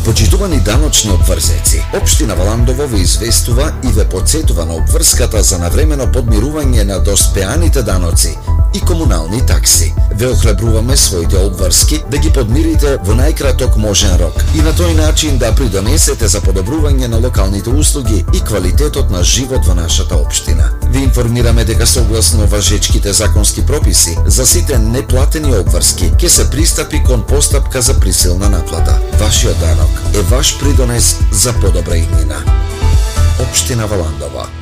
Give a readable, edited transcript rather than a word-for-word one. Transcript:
Почитувани даночни обврзеци, Општина Валандово ве известува и ве потсетува на обврската за навремено подмирување на доспеаните даноци и комунални такси. Ве охрабруваме своите обврски да ги подмирите во најкраток можен рок и на тој начин да придонесете за подобрување на локалните услуги и квалитетот на живот во нашата општина. Ви информираме дека согласно важечките законски прописи за сите неплатени обврски ќе се пристапи кон постапка за присилна наплата. Вашиот данок е ваш придонес за подобра иднина. Општина Валандова.